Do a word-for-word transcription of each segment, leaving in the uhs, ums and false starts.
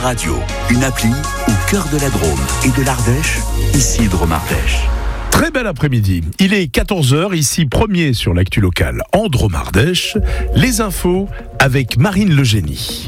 Radio, une appli au cœur de la Drôme et de l'Ardèche, ici Drôme Ardèche. Très bel après-midi. Il est quatorze heures, ici premier sur l'actu locale en Drôme Ardèche. Les infos avec Marine Legénie.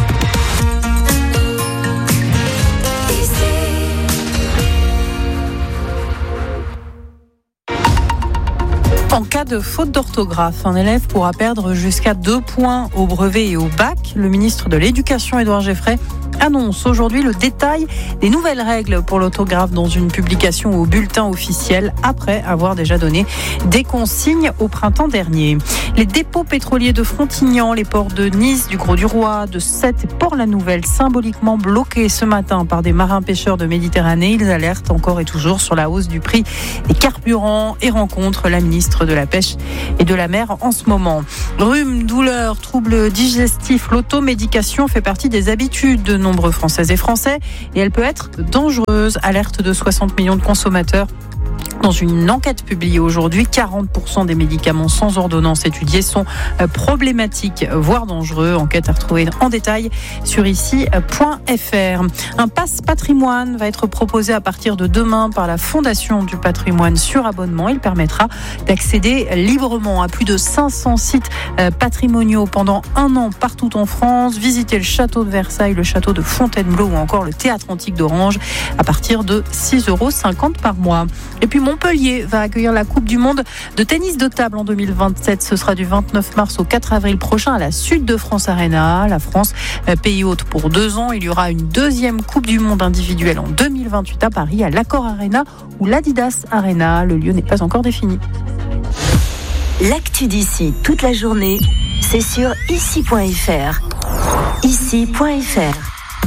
En cas de faute d'orthographe, un élève pourra perdre jusqu'à deux points au brevet et au bac. Le ministre de l'Éducation, Édouard Geffray, annonce aujourd'hui le détail des nouvelles règles pour l'orthographe dans une publication au bulletin officiel après avoir déjà donné des consignes au printemps dernier. Les dépôts pétroliers de Frontignan, les ports de Nice, du Gros-du-Roi, de Sète et Port-la-Nouvelle symboliquement bloqués ce matin par des marins pêcheurs de Méditerranée. Ils alertent encore et toujours sur la hausse du prix des carburants et rencontrent la ministre de la Pêche et de la Mer en ce moment. Rhume, douleurs, troubles digestifs, l'automédication fait partie des habitudes de nombreux Françaises et Français et elle peut être dangereuse. Alerte de soixante millions de consommateurs. Dans une enquête publiée aujourd'hui, quarante pour cent des médicaments sans ordonnance étudiés sont problématiques, voire dangereux. Enquête à retrouver en détail sur ici point f r. Un pass patrimoine va être proposé à partir de demain par la Fondation du patrimoine sur abonnement. Il permettra d'accéder librement à plus de cinq cents sites patrimoniaux pendant un an partout en France. Visiter le château de Versailles, le château de Fontainebleau ou encore le théâtre antique d'Orange à partir de six euros cinquante par mois. Et puis Montpellier va accueillir la Coupe du Monde de tennis de table en deux mille vingt-sept. Ce sera du vingt-neuf mars au quatre avril prochain à la Sud de France Arena. La France, pays hôte pour deux ans. Il y aura une deuxième Coupe du Monde individuelle en deux mille vingt-huit à Paris, à l'Accor Arena ou l'Adidas Arena. Le lieu n'est pas encore défini. L'actu d'ici toute la journée, c'est sur ici point f r. ici point f r.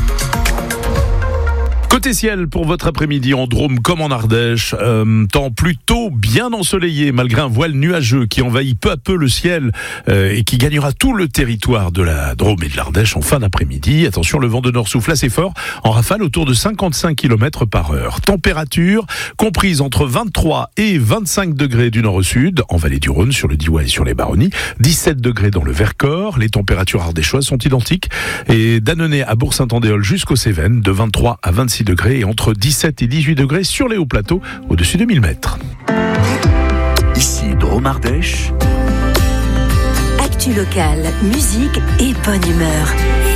Côté ciel pour votre après-midi en Drôme comme en Ardèche, euh, temps plutôt bien ensoleillé malgré un voile nuageux qui envahit peu à peu le ciel euh, et qui gagnera tout le territoire de la Drôme et de l'Ardèche en fin d'après-midi. Attention, le vent de nord souffle assez fort en rafale autour de cinquante-cinq kilomètres par heure. Température comprise entre vingt-trois et vingt-cinq degrés du nord au sud, en vallée du Rhône, sur le Diois et sur les Baronnies, dix-sept degrés dans le Vercors. Les températures ardéchoises sont identiques et d'Annonay à Bourg-Saint-Andéol jusqu'aux Cévennes, de vingt-trois à vingt-six degrés et entre dix-sept et dix-huit degrés sur les hauts plateaux au-dessus de mille mètres. Ici Drôme Ardèche. Actu locale, musique et bonne humeur.